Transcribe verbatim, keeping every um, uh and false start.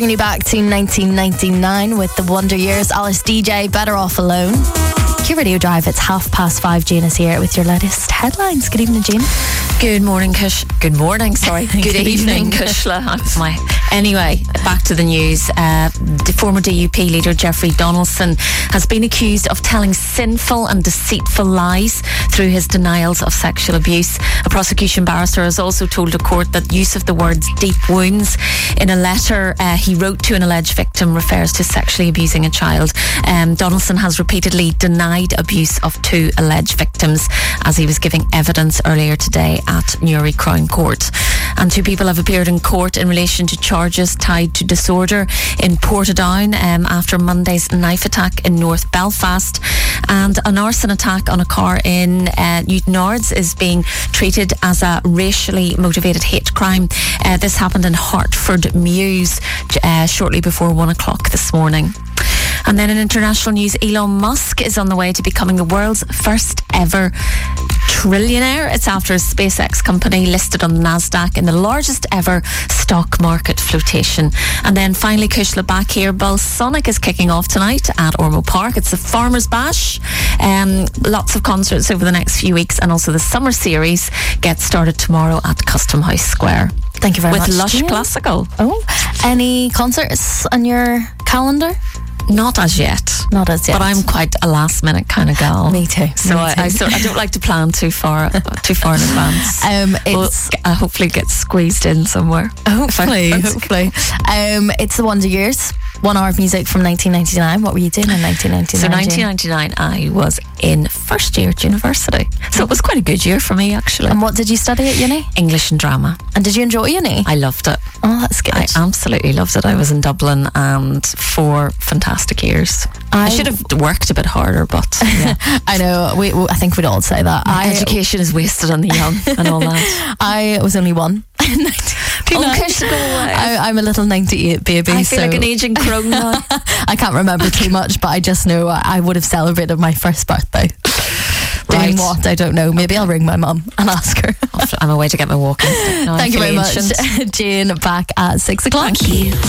Bringing you back to nineteen ninety-nine with the Wonder Years. Alice D J, Better Off Alone. Q Radio Drive, it's half past five. Jane is here with your latest headlines. Good evening, Jane. Good morning, Kush. Good morning, sorry. Good, Good evening, Kushla. That's my... Anyway, back to the news. Uh, the former D U P leader Jeffrey Donaldson has been accused of telling sinful and deceitful lies through his denials of sexual abuse. A prosecution barrister has also told a court that use of the words deep wounds in a letter uh, he wrote to an alleged victim refers to sexually abusing a child. Um, Donaldson has repeatedly denied abuse of two alleged victims as he was giving evidence earlier today at Newry Crown Court. And two people have appeared in court in relation to charges tied to disorder in Portadown um, after Monday's knife attack in North Belfast. And an arson attack on a car in uh, Newtownards is being treated as a racially motivated hate crime. Uh, this happened in Hertford Mews uh, shortly before one o'clock this morning. And then in international news, Elon Musk is on the way to becoming the world's first ever trillionaire. It's after his SpaceX company listed on the Nasdaq in the largest ever stock market flotation. And then finally, Kushla, back here, Balsonic is kicking off tonight at Ormeau Park. It's the Farmers Bash. Um, lots of concerts over the next few weeks, and also the summer series gets started tomorrow at Custom House Square. Thank you very With much. With Lush Jane. Classical. Oh, any concerts on your calendar? Not as yet. Not as yet. But I'm quite a last minute kind of gal. Me too. So Me I, too. I, so I don't like to plan too far too far in advance. Um, it's we'll, I hopefully get squeezed in somewhere. Hopefully, hopefully. Um, it's the Wonder Years. One hour of music from nineteen ninety-nine. What were you doing in nineteen ninety-nine? So nineteen ninety-nine, I was in first year at university. So it was quite a good year for me, actually. And what did you study at uni? English and drama. And did you enjoy uni? I loved it. Oh, that's good. I absolutely loved it. I was in Dublin and four fantastic years. I, I should have worked a bit harder, but yeah. I know. We, we, I think we'd all say that. My I, education is wasted on the young and all that. I was only one. Oh, Kish, go away. I, I'm a little ninety-eight baby. I feel so like an aging crone now. I can't remember too much, but I just know I, I would have celebrated my first birthday. Doing Right. what? I don't know. Maybe I'll ring my mum and ask her. I'm away to get my walking stick now. Thank you very much. Ancient. Jane, back at six o'clock. Thank you.